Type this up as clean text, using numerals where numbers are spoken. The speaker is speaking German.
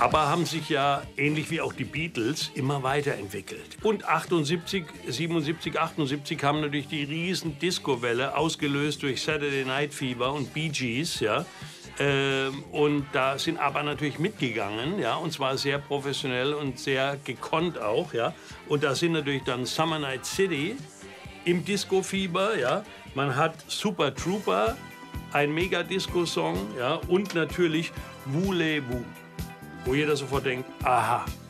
aber haben sich ja, ähnlich wie auch die Beatles, immer weiterentwickelt. Und 78, 77, 78 kam natürlich die riesen Disco-Welle, ausgelöst durch Saturday Night Fever und Bee Gees, ja. Und da sind ABBA natürlich mitgegangen, ja, und zwar sehr professionell und sehr gekonnt auch, ja. Und da sind natürlich dann Summer Night City im Disco-Fieber, ja. Man hat Super Trooper, ein Mega-Disco-Song, ja, und natürlich Voulez-vous, wo jeder sofort denkt, aha,